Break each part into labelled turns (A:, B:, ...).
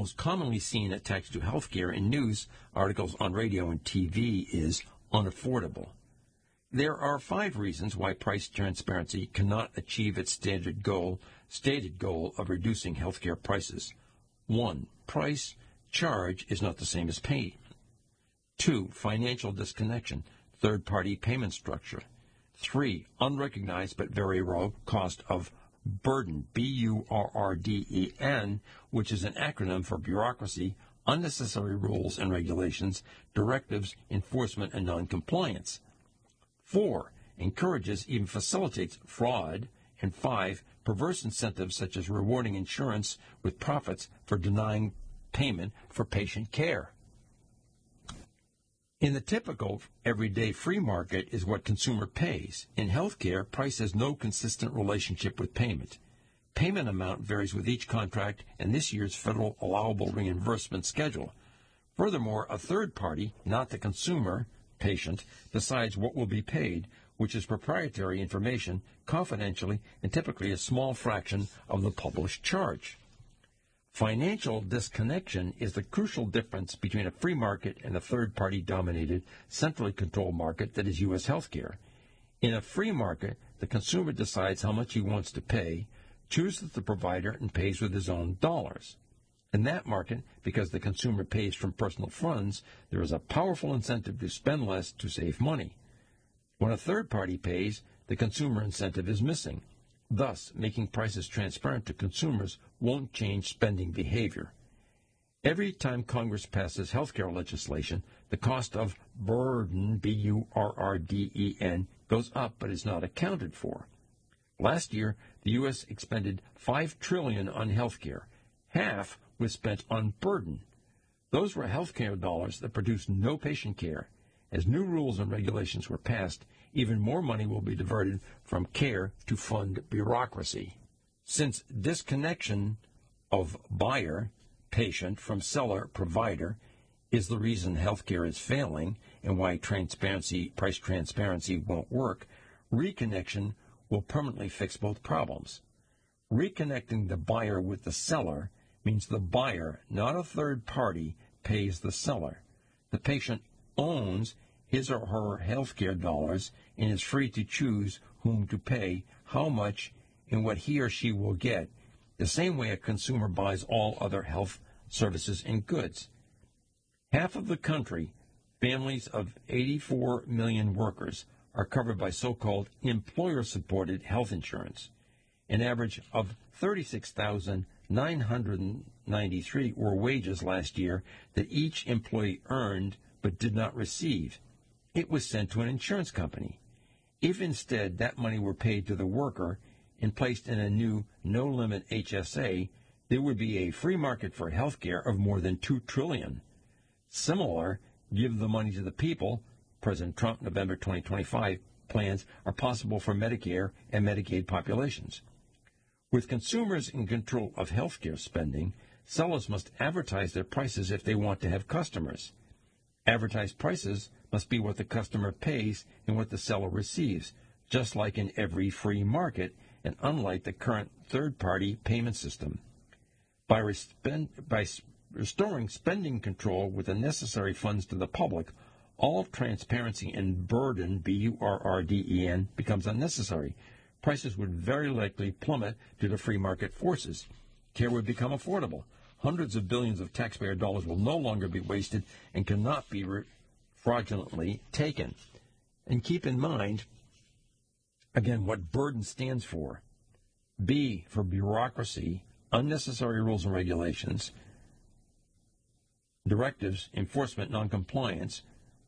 A: most commonly seen attached to healthcare in news articles on radio and TV is unaffordable. There are 5 reasons why price transparency cannot achieve its stated goal of reducing healthcare prices. 1. Price charge is not the same as payment. 2. Financial disconnection, third-party payment structure. 3. Unrecognized but very low cost of burden, BURRDEN, which is an acronym for bureaucracy, unnecessary rules and regulations, directives, enforcement, and noncompliance. 4. Encourages, even facilitates fraud. And 5. Perverse incentives such as rewarding insurance with profits for denying payment for patient care. In the typical everyday free market is what consumer pays. In healthcare, price has no consistent relationship with payment. Payment amount varies with each contract and this year's federal allowable reimbursement schedule. Furthermore, a third party, not the consumer, patient, decides what will be paid, which is proprietary information, confidentially, and typically a small fraction of the published charge. Financial disconnection is the crucial difference between a free market and a third-party dominated, centrally controlled market that is U.S. healthcare. In a free market, the consumer decides how much he wants to pay, chooses the provider, and pays with his own dollars. In that market, because the consumer pays from personal funds, there is a powerful incentive to spend less to save money. When a third party pays, the consumer incentive is missing. Thus, making prices transparent to consumers won't change spending behavior. Every time Congress passes healthcare legislation, the cost of burden, BURRDEN, goes up but is not accounted for. Last year, the U.S. expended $5 trillion on healthcare. Half was spent on burden. Those were healthcare dollars that produced no patient care. As new rules and regulations were passed, even more money will be diverted from care to fund bureaucracy. Since disconnection of buyer, patient, from seller, provider, is the reason healthcare is failing and why price transparency won't work, reconnection will permanently fix both problems. Reconnecting the buyer with the seller means the buyer, not a third party, pays the seller. The patient owns his or her healthcare dollars and is free to choose whom to pay, how much, and what he or she will get, the same way a consumer buys all other health services and goods. Half of the country, families of 84 million workers, are covered by so-called employer-supported health insurance. An average of $36,993 were wages last year that each employee earned but did not receive. It was sent to an insurance company. If instead that money were paid to the worker and placed in a new no-limit HSA, there would be a free market for health care of more than $2 trillion. Similar, give the money to the people, President Trump, November 2025, plans are possible for Medicare and Medicaid populations. With consumers in control of healthcare spending, sellers must advertise their prices if they want to have customers. Advertised prices must be what the customer pays and what the seller receives, just like in every free market and unlike the current third-party payment system. By restoring spending control with the necessary funds to the public, all transparency and burden, BURRDEN, becomes unnecessary. Prices would very likely plummet due to free market forces. Care would become affordable. Hundreds of billions of taxpayer dollars will no longer be wasted and cannot be fraudulently taken. And keep in mind, again, what burden stands for. B for bureaucracy, unnecessary rules and regulations, directives, enforcement, noncompliance,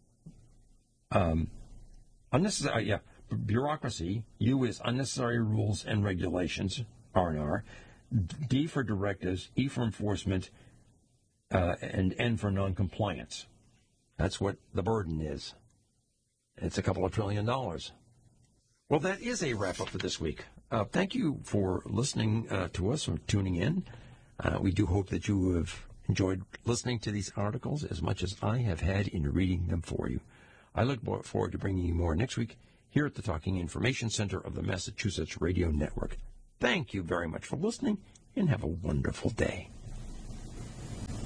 A: bureaucracy. U is unnecessary rules and regulations, R&R. D for directives, E for enforcement, and N for noncompliance. That's what the burden is. It's a couple of $2 trillion. Well, that is a wrap-up for this week. Thank you for listening to us or tuning in. We do hope that you have enjoyed listening to these articles as much as I have had in reading them for you. I look forward to bringing you more next week here at the Talking Information Center of the Massachusetts Radio Network. Thank you very much for listening, and have a wonderful day.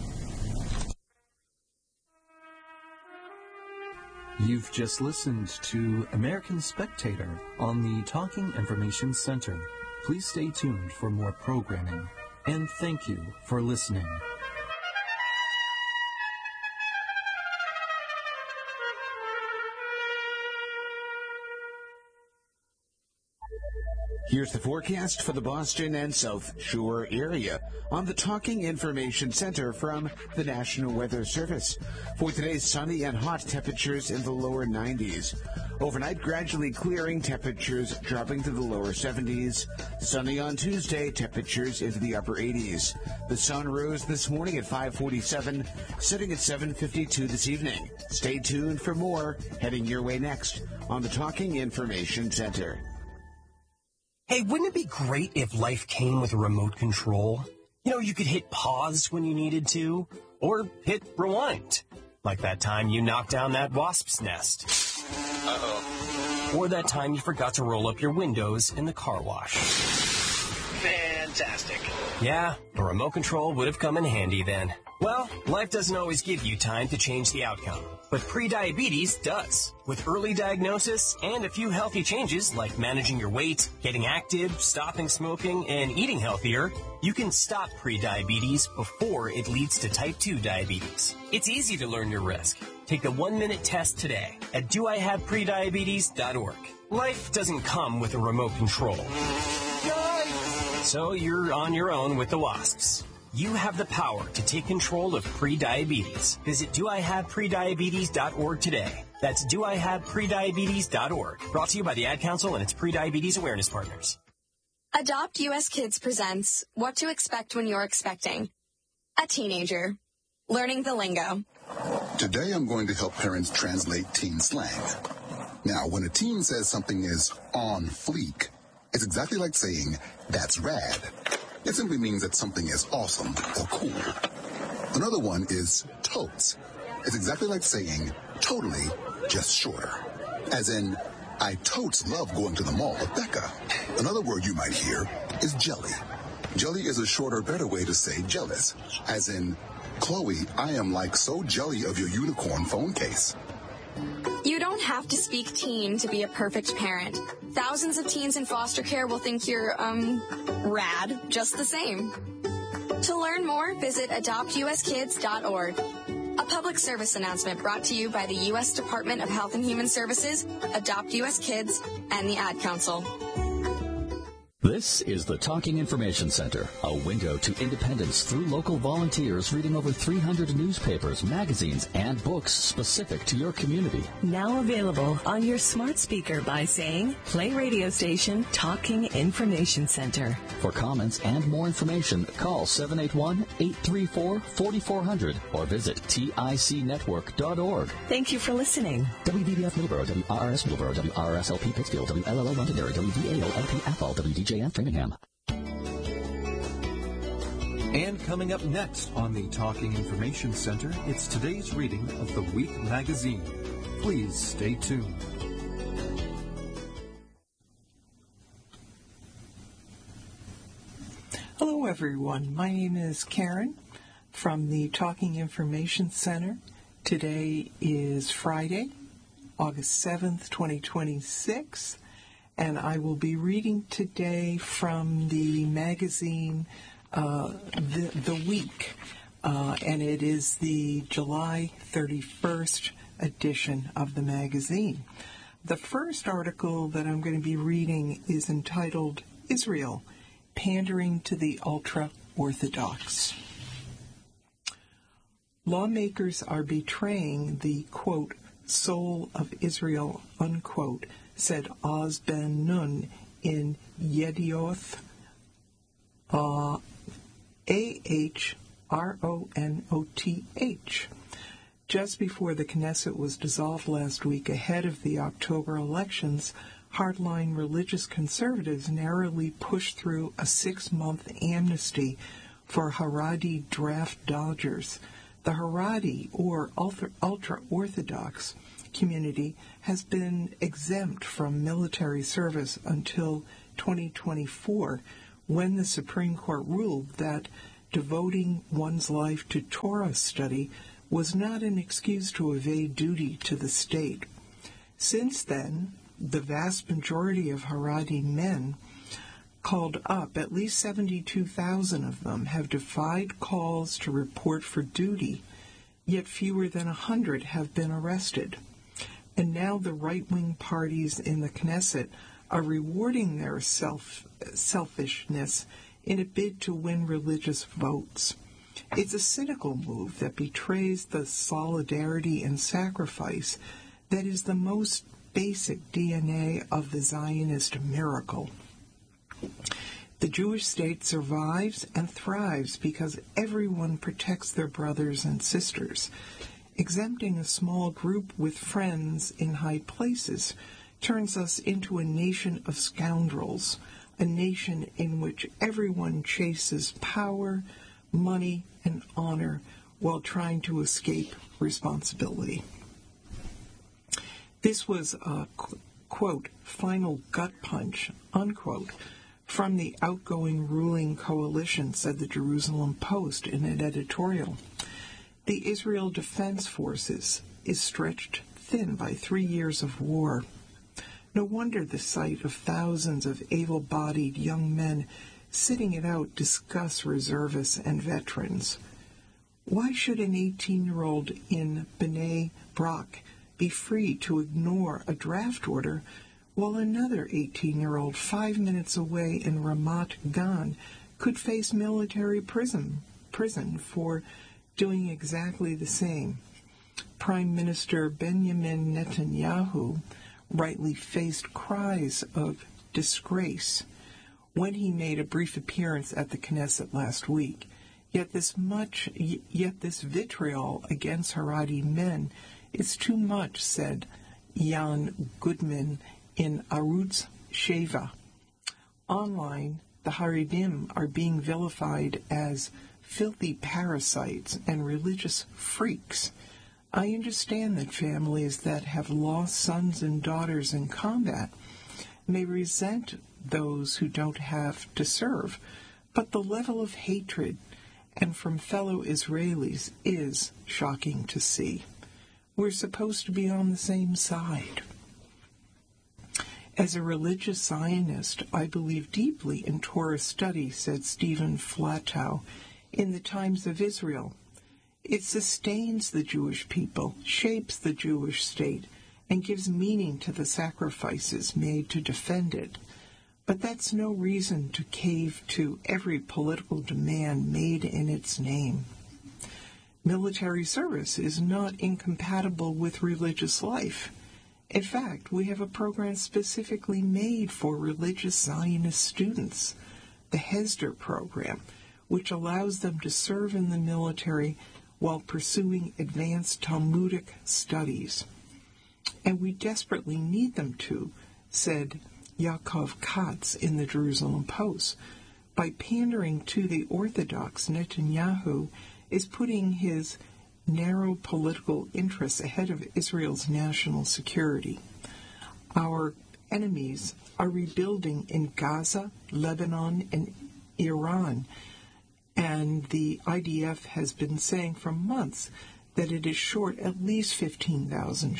B: You've just listened to American Spectator on the Talking Information Center. Please stay tuned for more programming. And thank you for listening.
C: Here's the forecast for the Boston and South Shore area on the Talking Information Center from the National Weather Service. For today, sunny and hot, temperatures in the lower 90s. Overnight, gradually clearing, temperatures dropping to the lower 70s. Sunny on Tuesday, temperatures into the upper 80s. The sun rose this morning at 5:47, setting at 7:52 this evening. Stay tuned for more heading your way next on the Talking Information Center.
D: Hey, wouldn't it be great if life came with a remote control? You know, you could hit pause when you needed to, or hit rewind. Like that time you knocked down that wasp's nest. Uh-oh. Or that time you forgot to roll up your windows in the car wash.
E: Fantastic.
D: Yeah, a remote control would have come in handy then. Well, life doesn't always give you time to change the outcome, but prediabetes does. With early diagnosis and a few healthy changes like managing your weight, getting active, stopping smoking, and eating healthier, you can stop prediabetes before it leads to type 2 diabetes. It's easy to learn your risk. Take the 1-minute test today at doihaveprediabetes.org. Life doesn't come with a remote control. So you're on your own with the wasps. You have the power to take control of prediabetes. Visit doihaveprediabetes.org today. That's doihaveprediabetes.org. Brought to you by the Ad Council and its Prediabetes Awareness Partners.
F: Adopt US Kids presents What to Expect When You're Expecting. A teenager. Learning the lingo.
G: Today I'm going to help parents translate teen slang. Now, when a teen says something is on fleek, it's exactly like saying, that's rad. It simply means that something is awesome or cool. Another one is totes. It's exactly like saying totally, just shorter. As in, I totes love going to the mall with Becca. Another word you might hear is jelly. Jelly is a shorter, better way to say jealous. As in, Chloe, I am like so jelly of your unicorn phone case.
F: You don't have to speak teen to be a perfect parent. Thousands of teens in foster care will think you're, rad, just the same. To learn more, visit adoptuskids.org. A public service announcement brought to you by the U.S. Department of Health and Human Services, Adopt U.S. Kids, and the Ad Council.
H: This is the Talking Information Center, a window to independence through local volunteers reading over 300 newspapers, magazines, and books specific to your community.
I: Now available on your smart speaker by saying, play radio station Talking Information Center.
H: For comments and more information, call 781-834-4400 or visit ticnetwork.org.
I: Thank you for listening.
H: WBBF Middleborough, WRRS Middleborough, WRSLP Pittsfield, WLLO Londonderry, WVAO-LP Athol, WDJN Framingham.
B: And coming up next on the Talking Information Center, it's today's reading of the Week magazine. Please stay tuned.
J: Hello, everyone. My name is Karen from the Talking Information Center. Today is Friday, August 7th, 2026, and I will be reading today from the magazine The Week, and it is the July 31st edition of the magazine. The first article that I'm going to be reading is entitled Israel, Pandering to the Ultra-Orthodox. Lawmakers are betraying the, quote, soul of Israel, unquote, said Oz Ben Nun in Yedioth, Ahronoth. Just before the Knesset was dissolved last week ahead of the October elections, hardline religious conservatives narrowly pushed through a 6-month amnesty for Haredi draft dodgers. The Haredi, or ultra-Orthodox, community has been exempt from military service until 2024, when the Supreme Court ruled that devoting one's life to Torah study was not an excuse to evade duty to the state. Since then, the vast majority of Haredi men called up, at least 72,000 of them, have defied calls to report for duty, yet fewer than 100 have been arrested. And now the right-wing parties in the Knesset are rewarding their selfishness in a bid to win religious votes. It's a cynical move that betrays the solidarity and sacrifice that is the most basic DNA of the Zionist miracle. The Jewish state survives and thrives because everyone protects their brothers and sisters. Exempting a small group with friends in high places turns us into a nation of scoundrels, a nation in which everyone chases power, money, and honor while trying to escape responsibility. This was a, quote, final gut punch, unquote, from the outgoing ruling coalition, said the Jerusalem Post in an editorial. The Israel Defense Forces is stretched thin by 3 years of war. No wonder the sight of thousands of able-bodied young men sitting it out disgusts reservists and veterans. Why should an 18-year-old in Bnei Brak be free to ignore a draft order while another 18-year-old 5 minutes away in Ramat Gan could face military prison for doing exactly the same? Prime Minister Benjamin Netanyahu rightly faced cries of disgrace when he made a brief appearance at the Knesset last week. Yet this vitriol against Haredi men is too much, said Jan Goodman in Arutz Sheva. Online, the Haredim are being vilified as filthy parasites and religious freaks. I understand that families that have lost sons and daughters in combat may resent those who don't have to serve, but the level of hatred and from fellow Israelis is shocking to see. We're supposed to be on the same side. As a religious Zionist, I believe deeply in Torah study, said Stephen Flatow in the Times of Israel. It sustains the Jewish people, shapes the Jewish state, and gives meaning to the sacrifices made to defend it. But that's no reason to cave to every political demand made in its name. Military service is not incompatible with religious life. In fact, we have a program specifically made for religious Zionist students, the Hesder program, which allows them to serve in the military while pursuing advanced Talmudic studies. And we desperately need them to, said Yaakov Katz in the Jerusalem Post. By pandering to the Orthodox, Netanyahu is putting his narrow political interests ahead of Israel's national security. Our enemies are rebuilding in Gaza, Lebanon, and Iran, and the IDF has been saying for months that it is short at least 15,000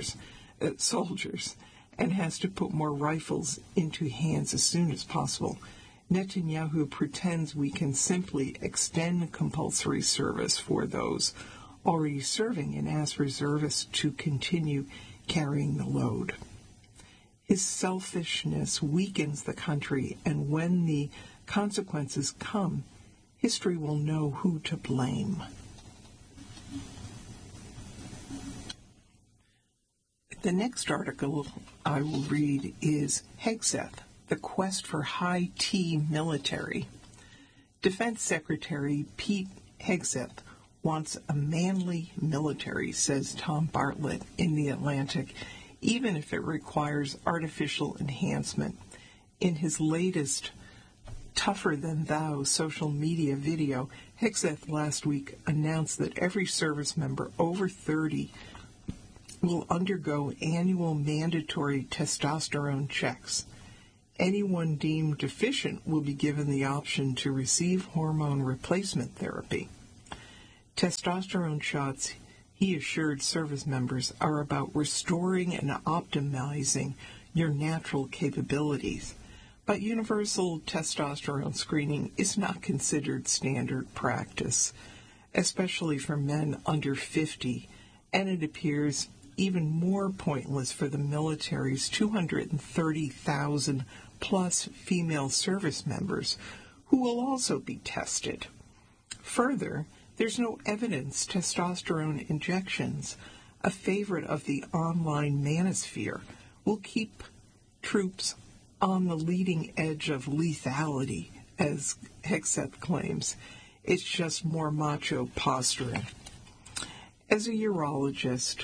J: soldiers and has to put more rifles into hands as soon as possible. Netanyahu pretends we can simply extend compulsory service for those already serving and ask reservists to continue carrying the load. His selfishness weakens the country, and when the consequences come, history will know who to blame. The next article I will read is Hegseth, the Quest for High T Military. Defense Secretary Pete Hegseth wants a manly military, says Tom Bartlett in The Atlantic, even if it requires artificial enhancement. In his latest Tougher Than Thou social media video, Hegseth last week announced that every service member over 30 will undergo annual mandatory testosterone checks. Anyone deemed deficient will be given the option to receive hormone replacement therapy. Testosterone shots He assured service members are about restoring and optimizing your natural capabilities. But universal testosterone screening is not considered standard practice, especially for men under 50, and it appears even more pointless for the military's 230,000 plus female service members, who will also be tested. Further, there's no evidence testosterone injections, a favorite of the online manosphere, will keep troops on the leading edge of lethality, as Hegseth claims. It's just more macho posturing. As a urologist,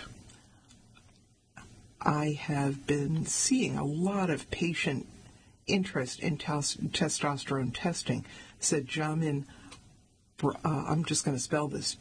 J: I have been seeing a lot of patient interest in testosterone testing, said Jamin, I'm just going to spell this,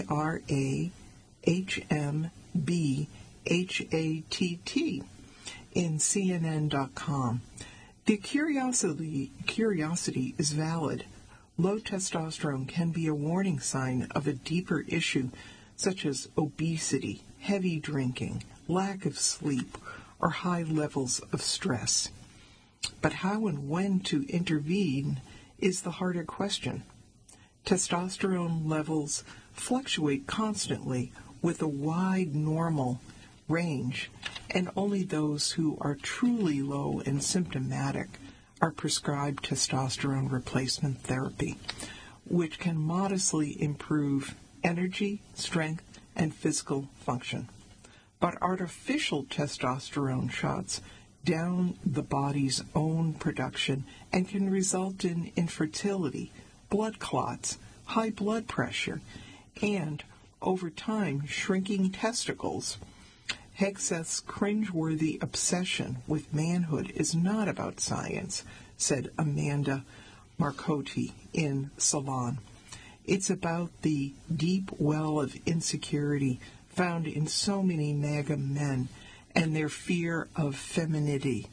J: BRAHMBHATT, in CNN.com. The curiosity is valid. Low testosterone can be a warning sign of a deeper issue, such as obesity, heavy drinking, lack of sleep, or high levels of stress. But how and when to intervene is the harder question. Testosterone levels fluctuate constantly with a wide normal range, and only those who are truly low and symptomatic are prescribed testosterone replacement therapy, which can modestly improve energy, strength, and physical function. But artificial testosterone shots down the body's own production and can result in infertility, blood clots, high blood pressure, and, over time, shrinking testicles. Hegseth's cringeworthy obsession with manhood is not about science, said Amanda Marcotti in Salon. It's about the deep well of insecurity found in so many MAGA men and their fear of femininity.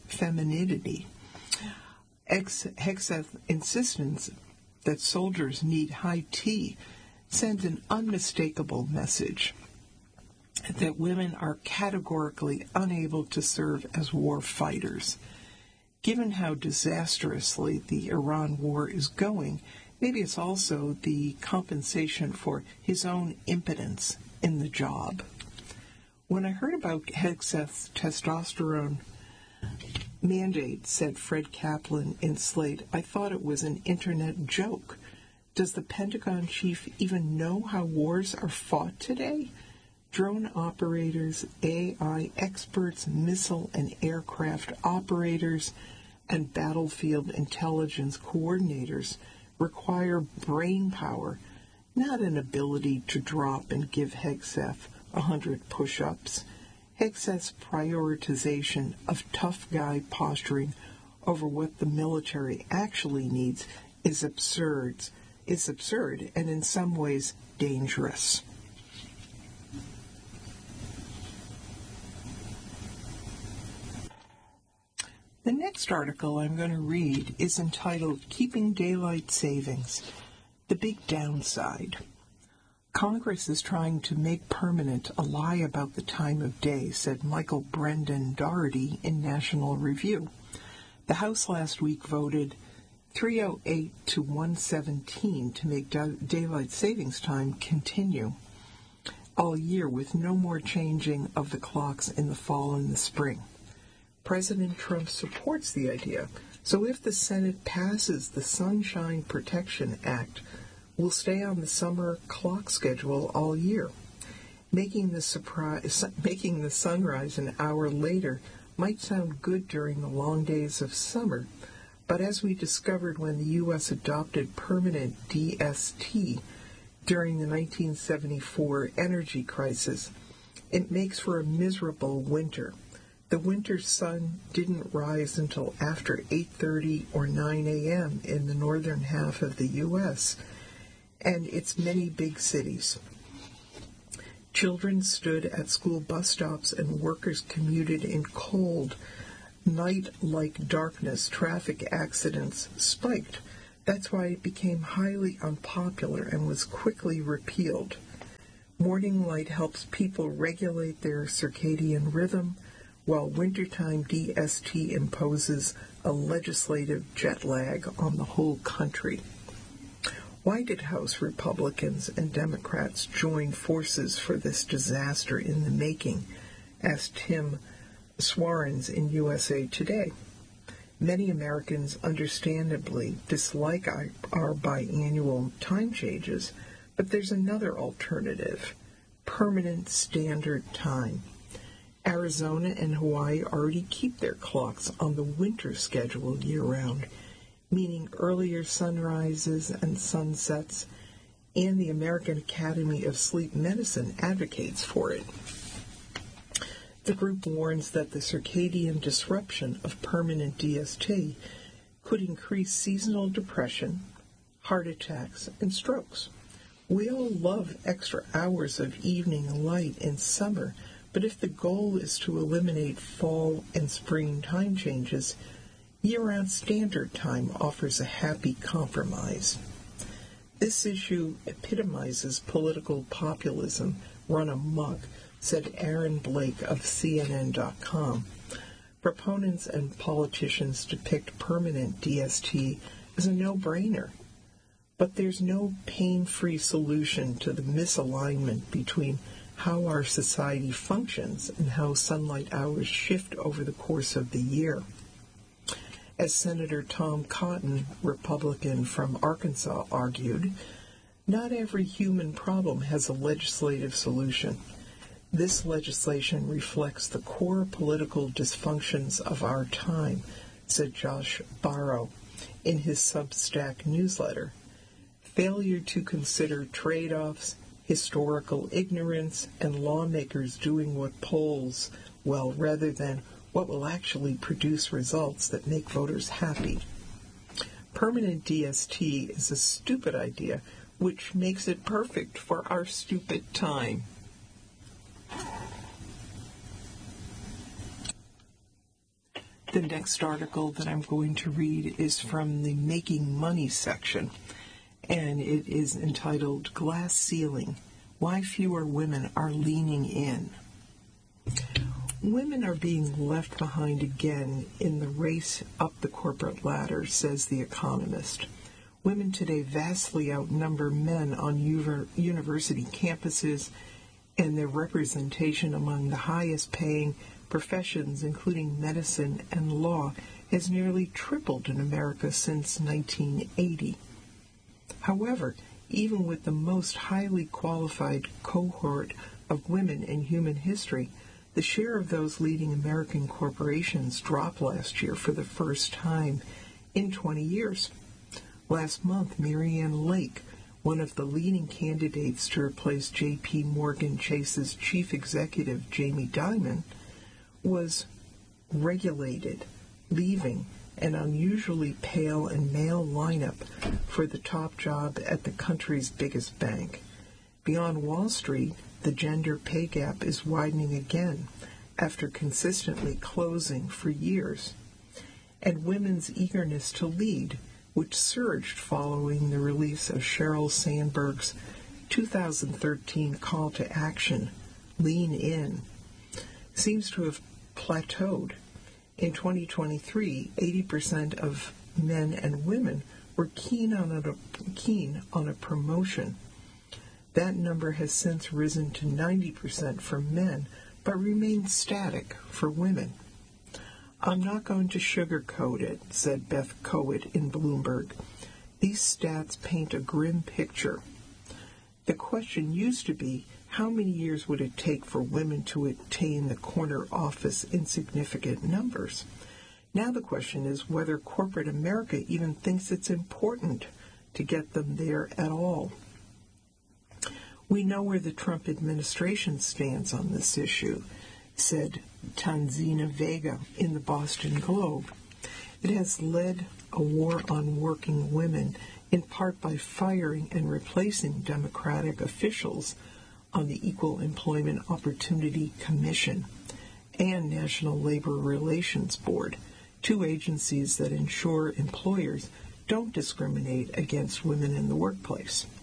J: Hegseth's insistence that soldiers need high tea sends an unmistakable message that women are categorically unable to serve as war fighters. Given how disastrously the Iran war is going, maybe it's also the compensation for his own impotence in the job. When I heard about Hegseth's testosterone mandate, said Fred Kaplan in Slate, I thought it was an internet joke. Does the Pentagon chief even know how wars are fought today? Drone operators, AI experts, missile and aircraft operators, and battlefield intelligence coordinators require brain power, not an ability to drop and give Hegseth 100 push-ups. Hegseth's prioritization of tough guy posturing over what the military actually needs is absurd and in some ways dangerous. The next article I'm going to read is entitled Keeping Daylight Savings, the Big Downside. Congress is trying to make permanent a lie about the time of day, said Michael Brendan Doherty in National Review. The House last week voted 308 to 117 to make daylight savings time continue all year with no more changing of the clocks in the fall and the spring. President Trump supports the idea, so if the Senate passes the Sunshine Protection Act, we'll stay on the summer clock schedule all year. Making the sunrise an hour later might sound good during the long days of summer, but as we discovered when the U.S. adopted permanent DST during the 1974 energy crisis, it makes for a miserable winter. The winter sun didn't rise until after 8:30 or 9 a.m. in the northern half of the U.S., and its many big cities. Children stood at school bus stops and workers commuted in cold, night-like darkness. Traffic accidents spiked. That's why it became highly unpopular and was quickly repealed. Morning light helps people regulate their circadian rhythm, while wintertime DST imposes a legislative jet lag on the whole country. Why did House Republicans and Democrats join forces for this disaster in the making? Asked Tim Swarens in USA Today. Many Americans understandably dislike our biannual time changes, but there's another alternative: permanent standard time. Arizona and Hawaii already keep their clocks on the winter schedule year-round, meaning earlier sunrises and sunsets, and the American Academy of Sleep Medicine advocates for it. The group warns that the circadian disruption of permanent DST could increase seasonal depression, heart attacks, and strokes. We all love extra hours of evening light in summer, but if the goal is to eliminate fall and spring time changes, year-round standard time offers a happy compromise. This issue epitomizes political populism run amok, said Aaron Blake of CNN.com. Proponents and politicians depict permanent DST as a no-brainer, but there's no pain-free solution to the misalignment between how our society functions and how sunlight hours shift over the course of the year. As Senator Tom Cotton, Republican from Arkansas, argued, not every human problem has a legislative solution. This legislation reflects the core political dysfunctions of our time, said Josh Barrow in his Substack newsletter. Failure to consider trade-offs, historical ignorance, and lawmakers doing what polls well rather than what will actually produce results that make voters happy. Permanent DST is a stupid idea, which makes it perfect for our stupid time. The next article that I'm going to read is from the Making Money section, and it is entitled Glass Ceiling: Why Fewer Women Are Leaning In. Women are being left behind again in the race up the corporate ladder, says The Economist. Women today vastly outnumber men on university campuses, and their representation among the highest-paying professions, including medicine and law, has nearly tripled in America since 1980. However, even with the most highly qualified cohort of women in human history, the share of those leading American corporations dropped last year for the first time in 20 years. Last month, Marianne Lake, one of the leading candidates to replace J.P. Morgan Chase's chief executive, Jamie Dimon, was regulated, leaving an unusually pale and male lineup for the top job at the country's biggest bank. Beyond Wall Street, the gender pay gap is widening again after consistently closing for years. And women's eagerness to lead, which surged following the release of Sheryl Sandberg's 2013 call to action, Lean In, seems to have plateaued. In 2023, 80% of men and women were keen on a promotion. That number has since risen to 90% for men, but remains static for women. I'm not going to sugarcoat it, said Beth Coet in Bloomberg. These stats paint a grim picture. The question used to be, how many years would it take for women to attain the corner office in significant numbers? Now the question is whether corporate America even thinks it's important to get them there at all. We know where the Trump administration stands on this issue, said Tanzina Vega in the Boston Globe. It has led a war on working women, in part by firing and replacing Democratic officials on the Equal Employment Opportunity Commission and National Labor Relations Board, two agencies that ensure employers don't discriminate against women in the workplace.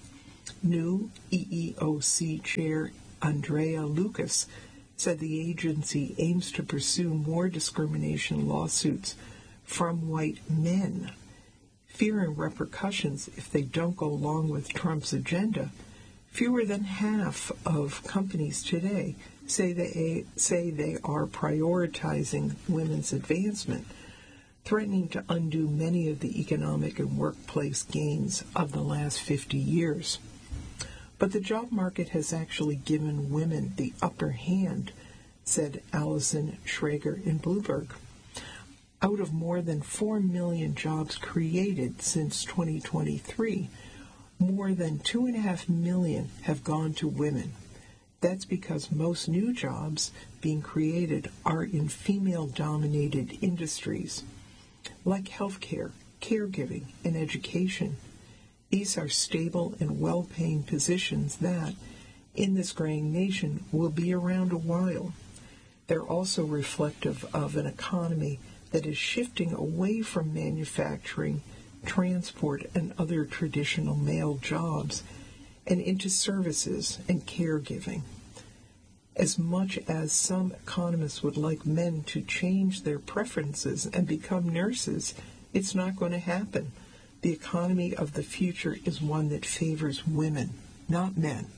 J: New EEOC Chair Andrea Lucas said the agency aims to pursue more discrimination lawsuits from white men, fearing repercussions if they don't go along with Trump's agenda. Fewer than half of companies today say they are prioritizing women's advancement, threatening to undo many of the economic and workplace gains of the last 50 years. But the job market has actually given women the upper hand, said Allison Schrager in Bloomberg. Out of more than 4 million jobs created since 2023, more than 2.5 million have gone to women. That's because most new jobs being created are in female-dominated industries, like healthcare, caregiving, and education. These are stable and well-paying positions that, in this graying nation, will be around a while. They're also reflective of an economy that is shifting away from manufacturing, transport, and other traditional male jobs, and into services and caregiving. As much as some economists would like men to change their preferences and become nurses, it's not going to happen. The economy of the future is one that favors women, not men.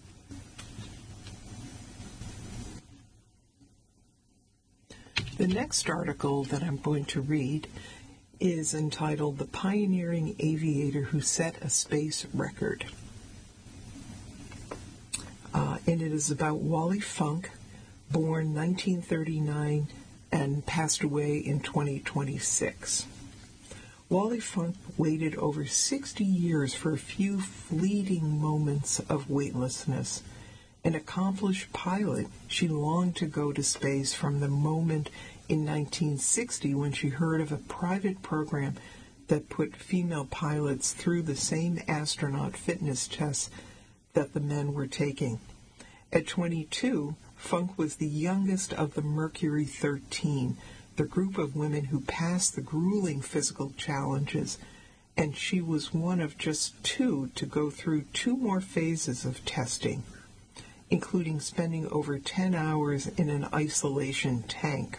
J: The next article that I'm going to read is entitled "The Pioneering Aviator Who Set a Space Record." And it is about Wally Funk, born 1939 and passed away in 2026. Wally Funk waited over 60 years for a few fleeting moments of weightlessness. An accomplished pilot, she longed to go to space from the moment in 1960 when she heard of a private program that put female pilots through the same astronaut fitness tests that the men were taking. At 22, Funk was the youngest of the Mercury 13, the group of women who passed the grueling physical challenges, and she was one of just 2 to go through 2 more phases of testing, including spending over 10 hours in an isolation tank.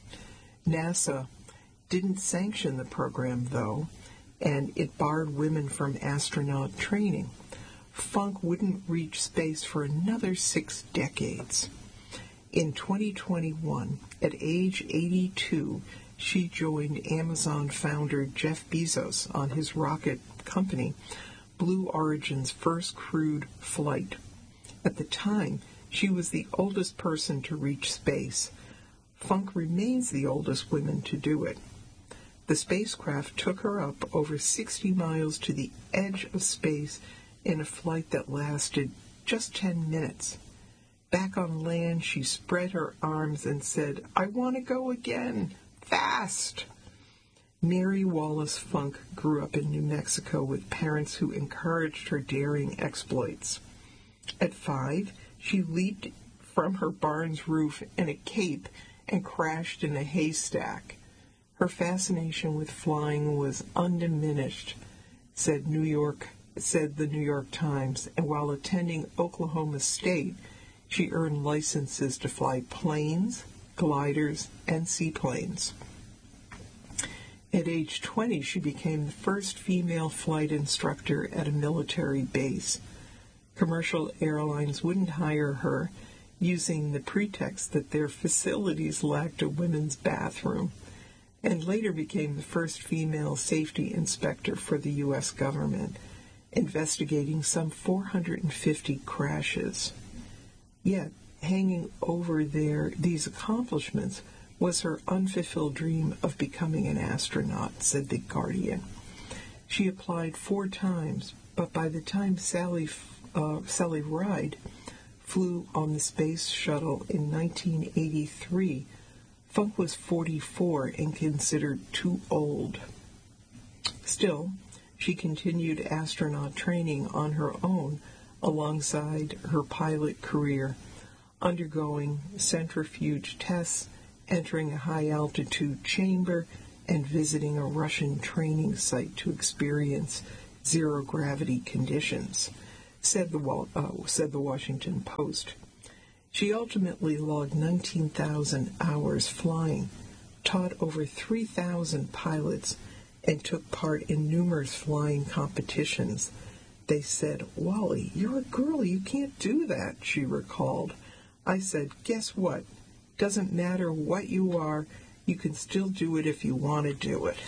J: NASA didn't sanction the program, though, and it barred women from astronaut training. Funk wouldn't reach space for another 6 decades. In 2021, at age 82, she joined Amazon founder Jeff Bezos on his rocket company, Blue Origin's first crewed flight. At the time, she was the oldest person to reach space. Funk remains the oldest woman to do it. The spacecraft took her up over 60 miles to the edge of space in a flight that lasted just 10 minutes. Back on land, she spread her arms and said, "I want to go again, fast." Mary Wallace Funk grew up in New Mexico with parents who encouraged her daring exploits. At 5, she leaped from her barn's roof in a cape and crashed in a haystack. Her fascination with flying was undiminished, said the New York Times, and while attending Oklahoma State, she earned licenses to fly planes, gliders, and seaplanes. At age 20, she became the first female flight instructor at a military base. Commercial airlines wouldn't hire her, using the pretext that their facilities lacked a women's bathroom, and later became the first female safety inspector for the U.S. government, investigating some 450 crashes. Yet, hanging over these accomplishments was her unfulfilled dream of becoming an astronaut, said The Guardian. She applied 4 times, but by the time Sally Ride flew on the space shuttle in 1983, Funk was 44 and considered too old. Still, she continued astronaut training on her own alongside her pilot career, undergoing centrifuge tests, entering a high-altitude chamber, and visiting a Russian training site to experience zero-gravity conditions. said the Washington Post. She ultimately logged 19,000 hours flying, taught over 3,000 pilots, and took part in numerous flying competitions. They said, "Wally, you're a girl, you can't do that," she recalled. I said, "Guess what? Doesn't matter what you are, you can still do it if you want to do it."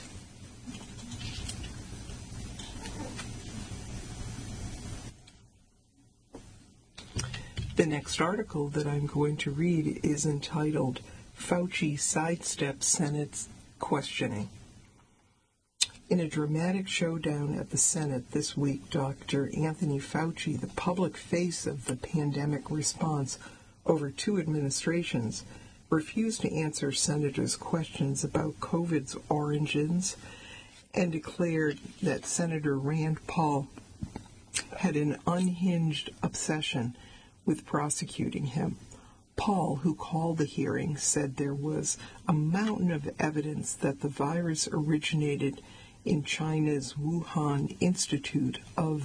J: The next article that I'm going to read is entitled, "Fauci Sidesteps Senate's Questioning." In a dramatic showdown at the Senate this week, Dr. Anthony Fauci, the public face of the pandemic response over 2 administrations, refused to answer senators' questions about COVID's origins and declared that Senator Rand Paul had an unhinged obsession with prosecuting him. Paul, who called the hearing, said there was a mountain of evidence that the virus originated in China's Wuhan Institute of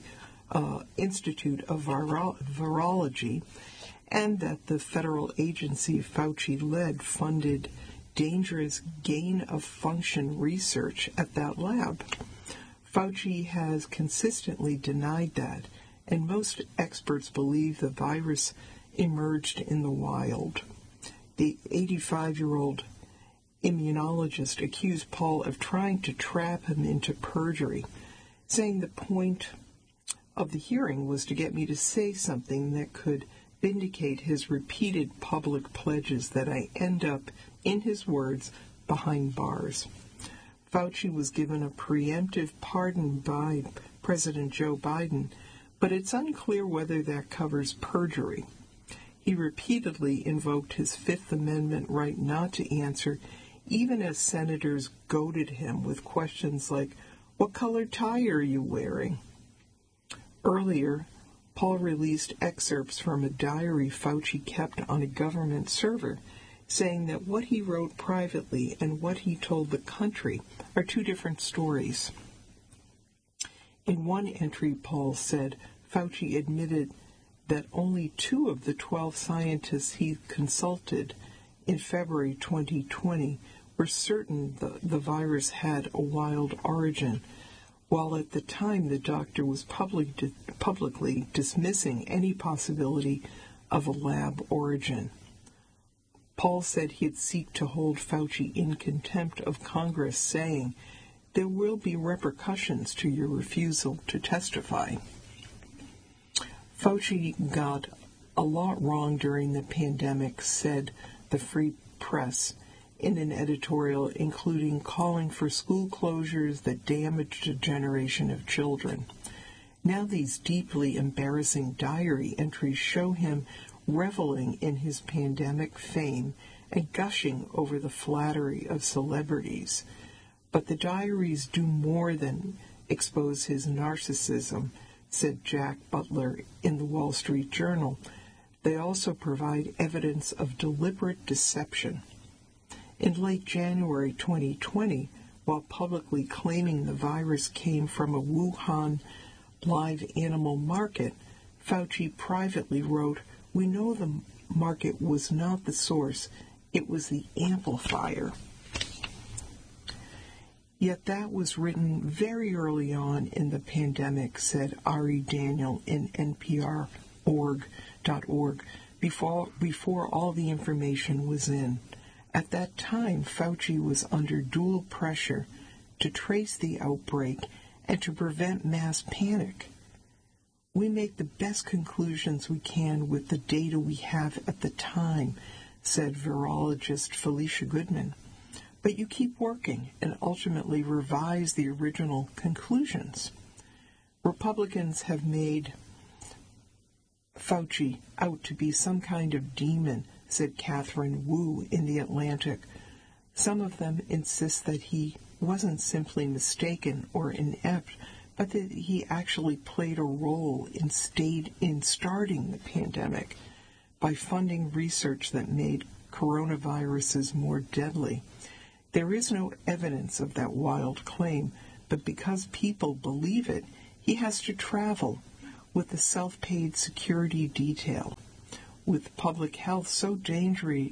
J: Virology, and that the federal agency Fauci led funded dangerous gain-of-function research at that lab. Fauci has consistently denied that, and most experts believe the virus emerged in the wild. The 85-year-old immunologist accused Paul of trying to trap him into perjury, saying the point of the hearing was to get me to say something that could vindicate his repeated public pledges that I end up, in his words, behind bars. Fauci was given a preemptive pardon by President Joe Biden, but it's unclear whether that covers perjury. He repeatedly invoked his Fifth Amendment right not to answer, even as senators goaded him with questions like, "What color tie are you wearing?" Earlier, Paul released excerpts from a diary Fauci kept on a government server, saying that what he wrote privately and what he told the country are 2 different stories. In one entry, Paul said Fauci admitted that only 2 of the 12 scientists he consulted in February 2020 were certain the virus had a wild origin, while at the time the doctor was publicly dismissing any possibility of a lab origin. Paul said he'd seek to hold Fauci in contempt of Congress, saying, "There will be repercussions to your refusal to testify." Fauci got a lot wrong during the pandemic, said the Free Press in an editorial including calling for school closures that damaged a generation of children. Now these deeply embarrassing diary entries show him reveling in his pandemic fame and gushing over the flattery of celebrities. But the diaries do more than expose his narcissism, said Jack Butler in the Wall Street Journal. They also provide evidence of deliberate deception. In late January 2020, while publicly claiming the virus came from a Wuhan live animal market, Fauci privately wrote, "We know the market was not the source, it was the amplifier." Yet that was written very early on in the pandemic, said Ari Daniel in NPR.org, before all the information was in. At that time, Fauci was under dual pressure to trace the outbreak and to prevent mass panic. "We make the best conclusions we can with the data we have at the time," said virologist Felicia Goodman. "But you keep working and ultimately revise the original conclusions." Republicans have made Fauci out to be some kind of demon, said Catherine Wu in The Atlantic. Some of them insist that he wasn't simply mistaken or inept, but that he actually played a role in starting the pandemic by funding research that made coronaviruses more deadly. There is no evidence of that wild claim, but because people believe it, he has to travel, with the self-paid security detail. With public health so dangerously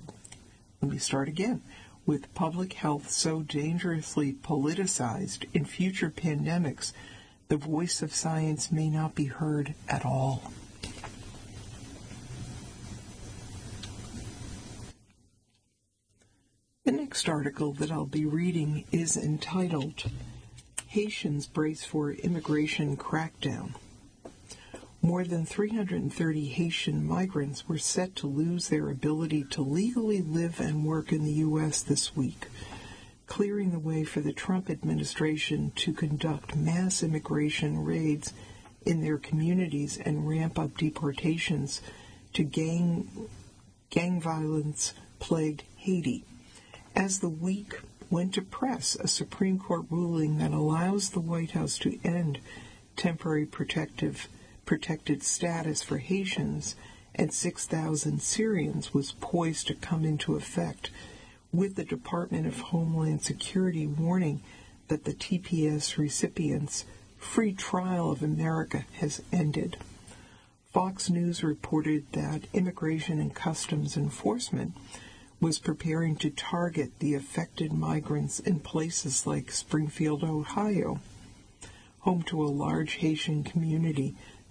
J: politicized in future pandemics, the voice of science may not be heard at all. The next article that I'll be reading is entitled, Haitians Brace for Immigration Crackdown. More than 330 Haitian migrants were set to lose their ability to legally live and work in the U.S. this week, clearing the way for the Trump administration to conduct mass immigration raids in their communities and ramp up deportations to gang violence-plagued Haiti. As the week went to press, a Supreme Court ruling that allows the White House to end temporary protected status for Haitians and 6,000 Syrians was poised to come into effect, with the Department of Homeland Security warning that the TPS recipients' free trial of America has ended. Fox News reported that Immigration and Customs Enforcement was preparing to target the affected migrants in places like Springfield, Ohio, home to a large Haitian community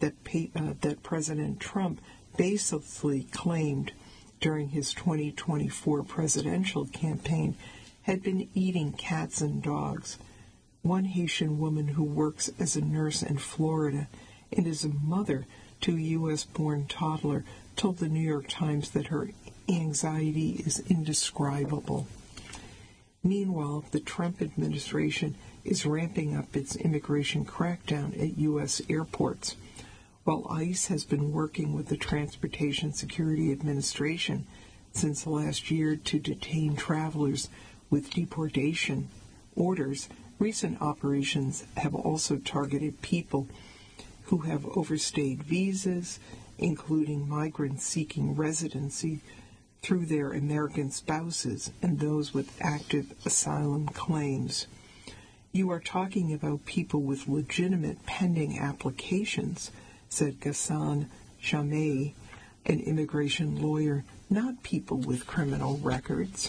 J: that President Trump basically claimed during his 2024 presidential campaign had been eating cats and dogs. One Haitian woman who works as a nurse in Florida and is a mother to a U.S.-born toddler told the New York Times that her anxiety is indescribable. Meanwhile, the Trump administration is ramping up its immigration crackdown at U.S. airports. While ICE has been working with the Transportation Security Administration since last year to detain travelers with deportation orders, recent operations have also targeted people who have overstayed visas, including migrants seeking residency through their American spouses and those with active asylum claims. You are talking about people with legitimate pending applications, said Ghassan Chameh, an immigration lawyer, not people with criminal records.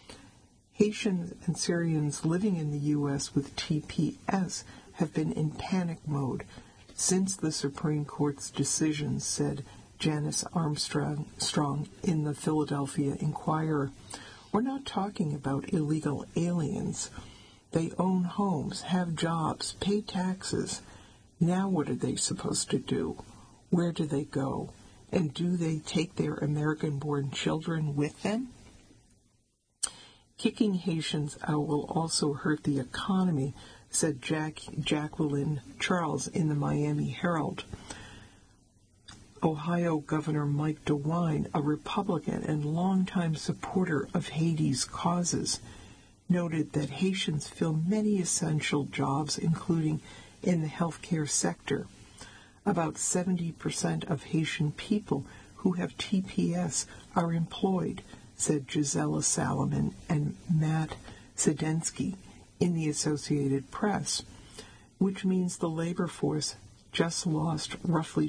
J: Haitians and Syrians living in the U.S. with TPS have been in panic mode since the Supreme Court's decision, said Janice Armstrong in the Philadelphia Inquirer. We're not talking about illegal aliens. They own homes, have jobs, pay taxes. Now what are they supposed to do? Where do they go? And do they take their American-born children with them? Kicking Haitians out will also hurt the economy, said Jacqueline Charles in the Miami Herald. Ohio Governor Mike DeWine, a Republican and longtime supporter of Haiti's causes, noted that Haitians fill many essential jobs, including in the healthcare sector. About 70% of Haitian people who have TPS are employed, said Gisela Salomon and Matt Sedensky in the Associated Press, which means the labor force just lost roughly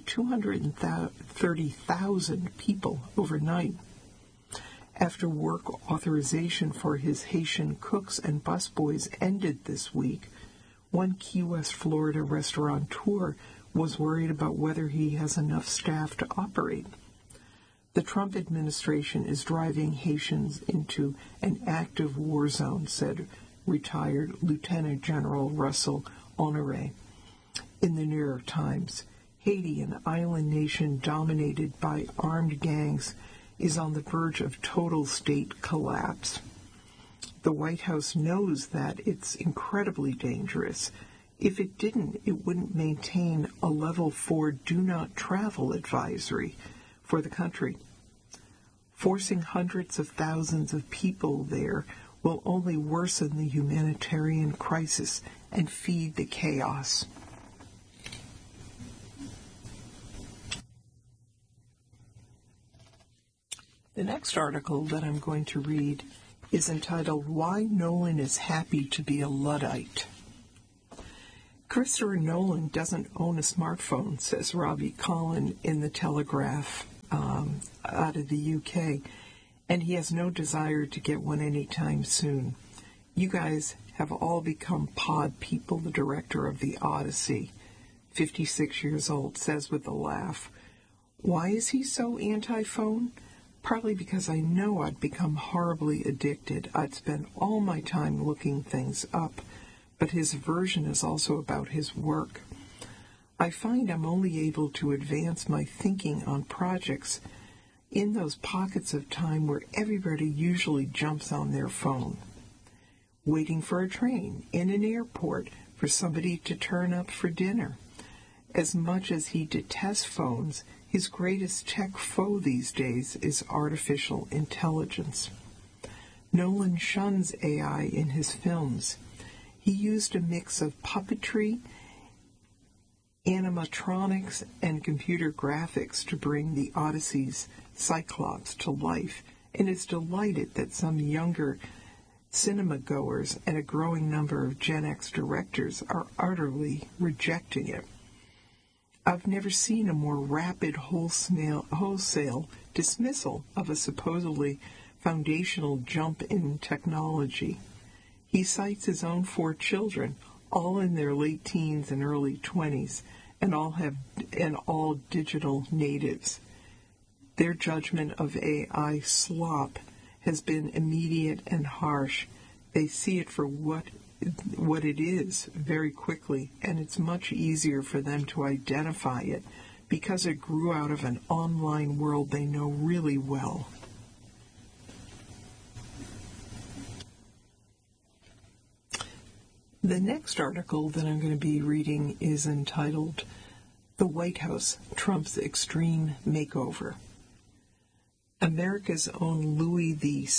J: 230,000 people overnight. After work authorization for his Haitian cooks and busboys ended this week, one Key West, Florida restaurateur was worried about whether he has enough staff to operate. The Trump administration is driving Haitians into an active war zone, said retired Lieutenant General Russell Honoré in the New York Times. Haiti, an island nation dominated by armed gangs, is on the verge of total state collapse. The White House knows that it's incredibly dangerous. If it didn't, it wouldn't maintain a level 4 do not travel advisory for the country. Forcing hundreds of thousands of people there will only worsen the humanitarian crisis and feed the chaos. The next article that I'm going to read is entitled, Why No One is Happy to be a Luddite. Christopher Nolan doesn't own a smartphone, says Robbie Collin in The Telegraph out of the UK, and he has no desire to get one anytime soon. You guys have all become pod people, the director of The Odyssey, 56 years old, says with a laugh. Why is he so anti-phone? Partly because I know I'd become horribly addicted. I'd spend all my time looking things up, but his aversion is also about his work. I find I'm only able to advance my thinking on projects in those pockets of time where everybody usually jumps on their phone. Waiting for a train, in an airport, for somebody to turn up for dinner. As much as he detests phones, his greatest tech foe these days is artificial intelligence. Nolan shuns AI in his films. He used a mix of puppetry, animatronics, and computer graphics to bring the Odyssey's Cyclops to life, and is delighted that some younger cinema goers and a growing number of Gen X directors are utterly rejecting it. I've never seen a more rapid wholesale dismissal of a supposedly foundational jump in technology. He cites his own 4 children, all in their late teens and early 20s, and all digital natives. Their judgment of AI slop has been immediate and harsh. They see it for what it is very quickly, and it's much easier for them to identify it because it grew out of an online world they know really well. The next article that I'm going to be reading is entitled "The White House, Trump's Extreme Makeover." America's own Louis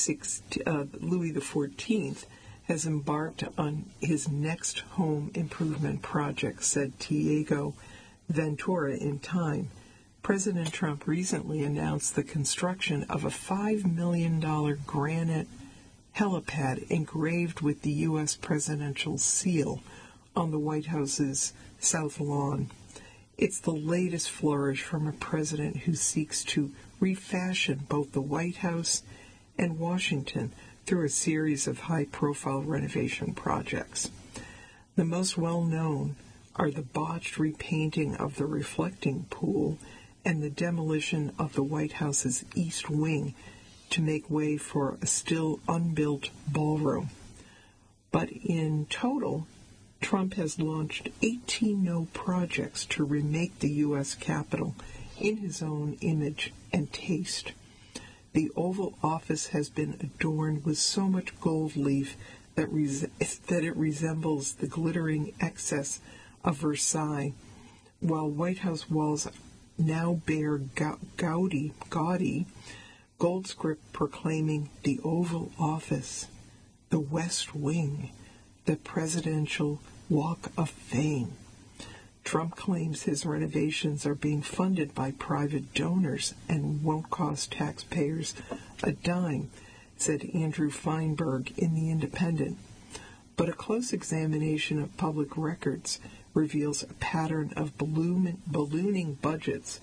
J: XIV has embarked on his next home improvement project, said Diego Ventura in Time. President Trump recently announced the construction of a $5 million granite helipad engraved with the U.S. presidential seal on the White House's South Lawn. It's the latest flourish from a president who seeks to refashion both the White House and Washington through a series of high-profile renovation projects. The most well-known are the botched repainting of the reflecting pool and the demolition of the White House's East Wing to make way for a still unbuilt ballroom. But in total, Trump has launched 18 projects to remake the U.S. Capitol in his own image and taste. The Oval Office has been adorned with so much gold leaf that it resembles the glittering excess of Versailles, while White House walls now bear gaudy gold script proclaiming the Oval Office, the West Wing, the Presidential Walk of Fame. Trump claims his renovations are being funded by private donors and won't cost taxpayers a dime, said Andrew Feinberg in The Independent. But a close examination of public records reveals a pattern of ballooning budgets,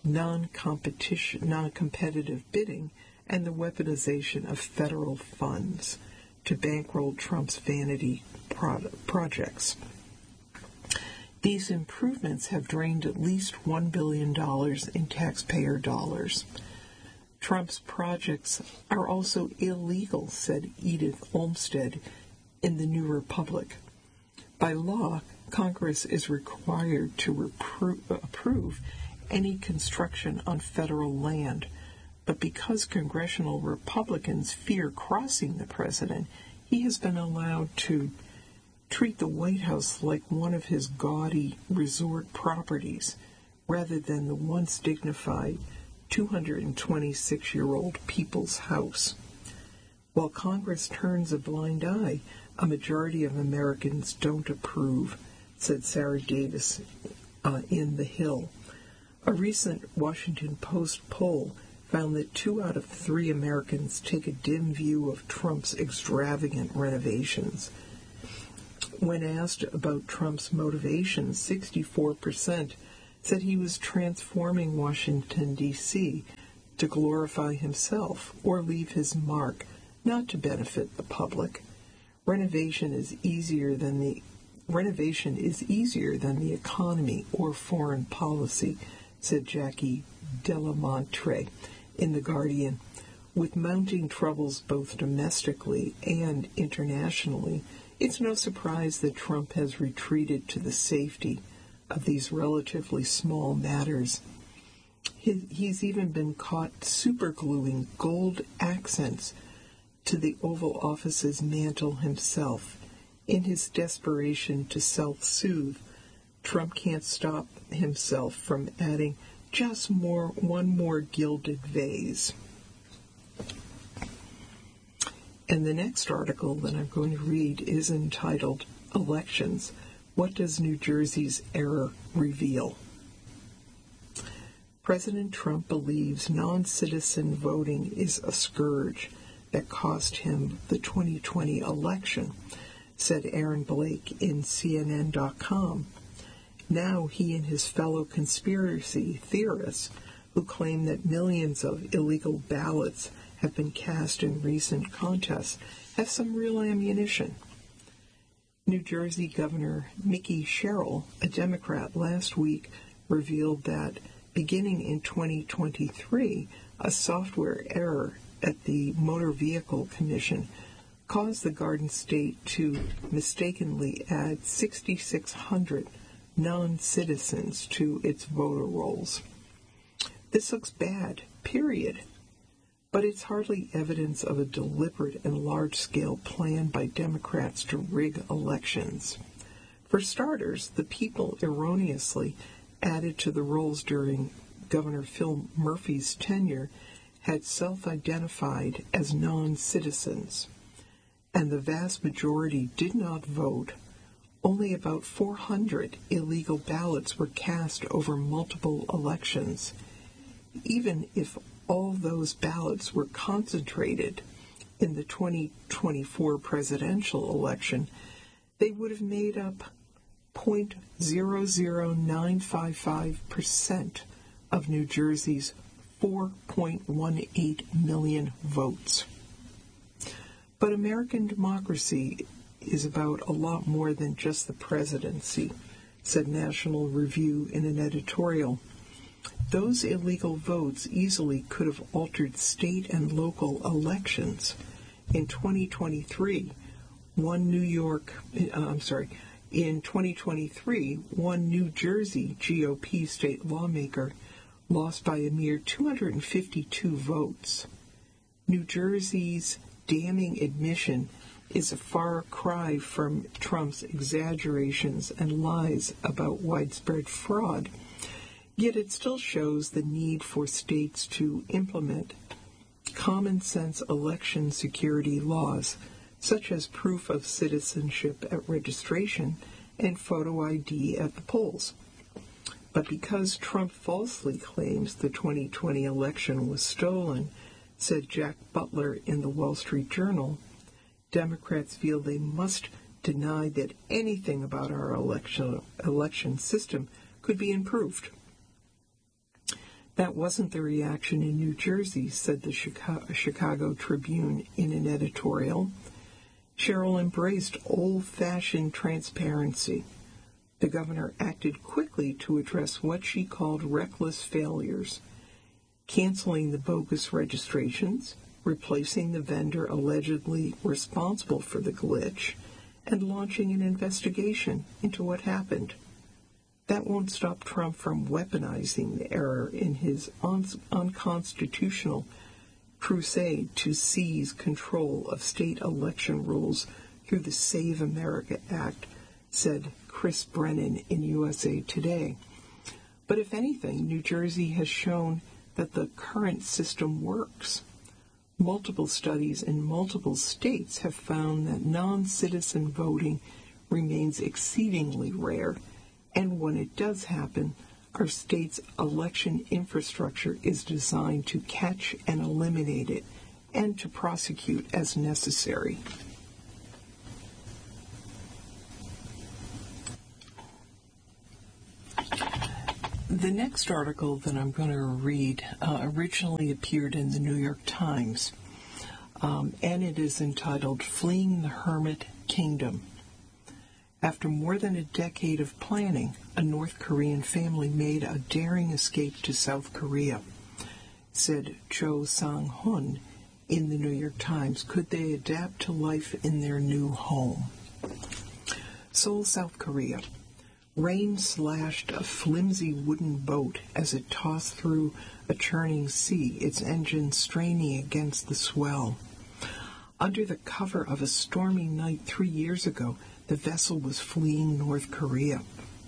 J: non-competitive bidding, and the weaponization of federal funds to bankroll Trump's vanity projects. These improvements have drained at least $1 billion in taxpayer dollars. Trump's projects are also illegal, said Edith Olmstead in The New Republic. By law, Congress is required to approve any construction on federal land, but because congressional Republicans fear crossing the president, he has been allowed to treat the White House like one of his gaudy resort properties, rather than the once dignified 226-year-old People's House. While Congress turns a blind eye, a majority of Americans don't approve, said Sarah Davis in The Hill. A recent Washington Post poll found that 2 out of 3 Americans take a dim view of Trump's extravagant renovations. When asked about Trump's motivations, 64% said he was transforming Washington, D.C. to glorify himself or leave his mark, not to benefit the public. Renovation is easier than the economy or foreign policy, said Jackie Delamontre in The Guardian. With mounting troubles both domestically and internationally, it's no surprise that Trump has retreated to the safety of these relatively small matters. He's even been caught supergluing gold accents to the Oval Office's mantle himself. In his desperation to self-soothe, Trump can't stop himself from adding just one more gilded vase. And the next article that I'm going to read is entitled, Elections, What Does New Jersey's Error Reveal? President Trump believes non-citizen voting is a scourge that cost him the 2020 election, said Aaron Blake in CNN.com. Now he and his fellow conspiracy theorists, who claim that millions of illegal ballots have been cast in recent contests, have some real ammunition. New Jersey Governor Mickey Sherrill, a Democrat, last week revealed that beginning in 2023, a software error at the Motor Vehicle Commission caused the Garden State to mistakenly add 6,600 non-citizens to its voter rolls. This looks bad, period. But it's hardly evidence of a deliberate and large-scale plan by Democrats to rig elections. For starters, the people erroneously added to the rolls during Governor Phil Murphy's tenure had self-identified as non-citizens, and the vast majority did not vote. Only about 400 illegal ballots were cast over multiple elections. Even if all those ballots were concentrated in the 2024 presidential election, they would have made up 0.00955% of New Jersey's 4.18 million votes. But American democracy is about a lot more than just the presidency, said National Review in an editorial. Those illegal votes easily could have altered state and local elections. In 2023, one New Jersey GOP state lawmaker lost by a mere 252 votes. New Jersey's damning admission is a far cry from Trump's exaggerations and lies about widespread fraud. Yet it still shows the need for states to implement common-sense election security laws, such as proof of citizenship at registration and photo ID at the polls. But because Trump falsely claims the 2020 election was stolen, said Jack Butler in the Wall Street Journal, Democrats feel they must deny that anything about our election system could be improved. That wasn't the reaction in New Jersey, said the Chicago Tribune in an editorial. Sherrill embraced old-fashioned transparency. The governor acted quickly to address what she called reckless failures, canceling the bogus registrations, replacing the vendor allegedly responsible for the glitch, and launching an investigation into what happened. That won't stop Trump from weaponizing the error in his unconstitutional crusade to seize control of state election rules through the Save America Act, said Chris Brennan in USA Today. But if anything, New Jersey has shown that the current system works. Multiple studies in multiple states have found that non-citizen voting remains exceedingly rare, and when it does happen, our state's election infrastructure is designed to catch and eliminate it and to prosecute as necessary. The next article that I'm going to read originally appeared in the New York Times, and it is entitled "Fleeing the Hermit Kingdom." After more than a decade of planning, a North Korean family made a daring escape to South Korea, said Cho Sang-hun in the New York Times. Could they adapt to life in their new home? Seoul, South Korea. Rain slashed a flimsy wooden boat as it tossed through a churning sea, its engine straining against the swell. Under the cover of a stormy night 3 years ago, the vessel was fleeing North Korea.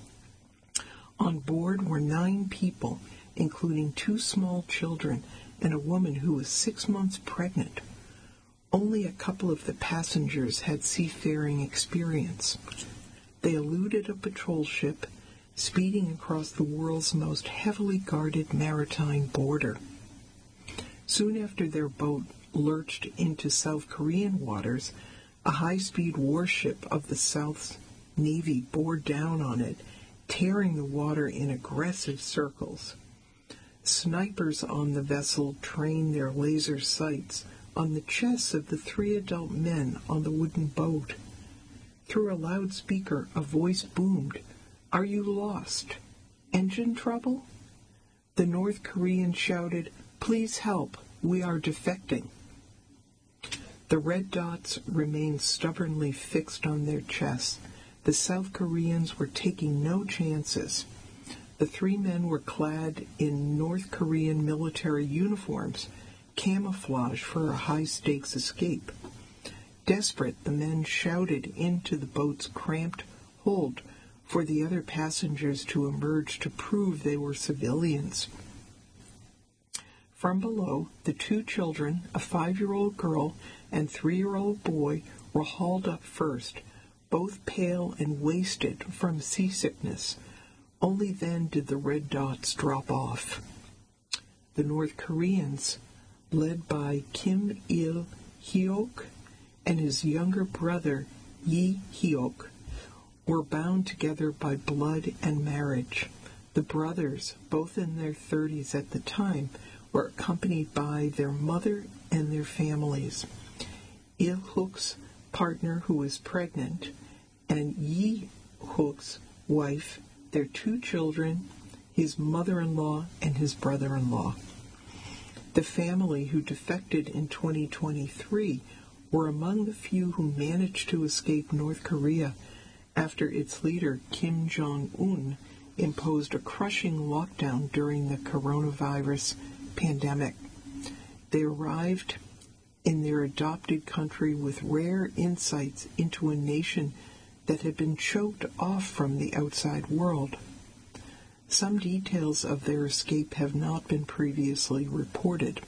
J: On board were 9 people, including 2 small children and a woman who was 6 months pregnant. Only a couple of the passengers had seafaring experience. They eluded a patrol ship, speeding across the world's most heavily guarded maritime border. Soon after their boat lurched into South Korean waters, a high-speed warship of the South Navy bore down on it, tearing the water in aggressive circles. Snipers on the vessel trained their laser sights on the chests of the 3 adult men on the wooden boat. Through a loudspeaker, a voice boomed, "Are you lost? Engine trouble?" The North Korean shouted, "Please help, we are defecting." The red dots remained stubbornly fixed on their chests. The South Koreans were taking no chances. The 3 men were clad in North Korean military uniforms, camouflage for a high-stakes escape. Desperate, the men shouted into the boat's cramped hold for the other passengers to emerge to prove they were civilians. From below, the 2 children, a 5-year-old girl and 3-year-old boy, were hauled up first, both pale and wasted from seasickness. Only then did the red dots drop off. The North Koreans, led by Kim Il-hyok and his younger brother Yi-hyok, were bound together by blood and marriage. The brothers, both in their 30s at the time, were accompanied by their mother and their families. Il-hyok's partner, who was pregnant, and Yi-hyok's wife, their 2 children, his mother-in-law, and his brother-in-law. The family who defected in 2023 were among the few who managed to escape North Korea after its leader, Kim Jong-un, imposed a crushing lockdown during the coronavirus pandemic. They arrived in their adopted country with rare insights into a nation that had been choked off from the outside world. Some details of their escape have not been previously reported.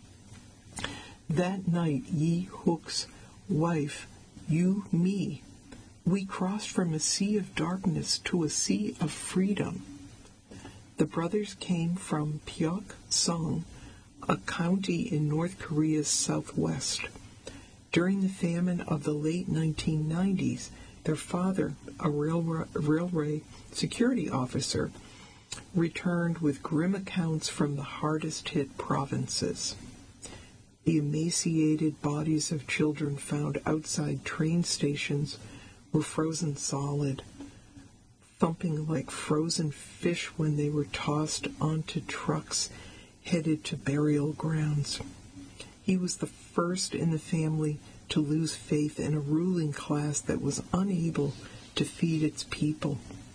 J: That night, Yi-hyok's wife, Yu-mi, "We crossed from a sea of darkness to a sea of freedom." The brothers came from Pyeoksang, a county in North Korea's southwest. During the famine of the late 1990s, their father, a railway security officer, returned with grim accounts from the hardest-hit provinces. The emaciated bodies of children found outside train stations were frozen solid, thumping like frozen fish when they were tossed onto trucks headed to burial grounds. He was the first in the family to lose faith in a ruling class that was unable to feed its people.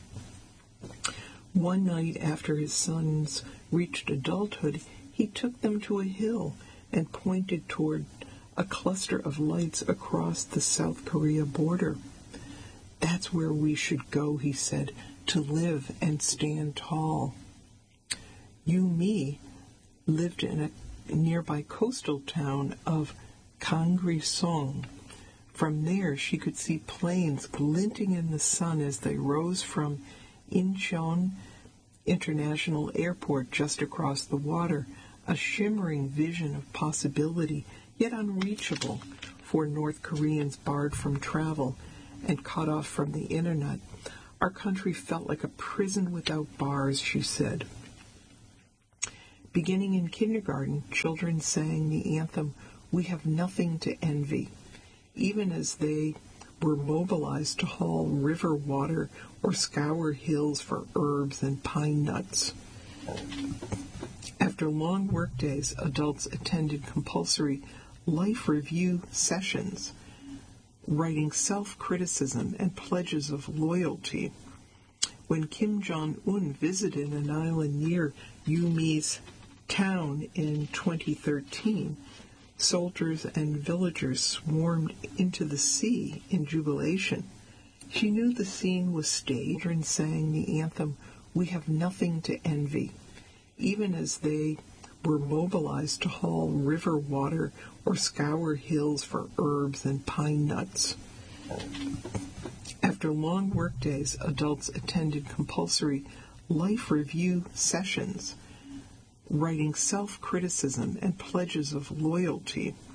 J: One night after his sons reached adulthood, he took them to a hill and pointed toward a cluster of lights across the South Korea border. "That's where we should go," he said, "to live and stand tall." Yu-mi lived in a nearby coastal town of Kangri-song. From there, she could see planes glinting in the sun as they rose from Incheon International Airport just across the water, a shimmering vision of possibility, yet unreachable for North Koreans barred from travel and cut off from the internet. Our country felt like a prison without bars, she said. Beginning in kindergarten, children sang the anthem, "We Have Nothing to Envy," even as they were mobilized to haul river water or scour hills for herbs and pine nuts. After long work days, adults attended compulsory life review sessions, writing self-criticism and pledges of loyalty. When Kim Jong-un visited an island near Yumi's town in 2013, soldiers and villagers swarmed into the sea in jubilation. She knew the scene was staged and sang the anthem, "We Have Nothing to Envy," even as they were mobilized to haul river water or scour hills for herbs and pine nuts. After long work days, adults attended compulsory life review sessions, writing self-criticism and pledges of loyalty.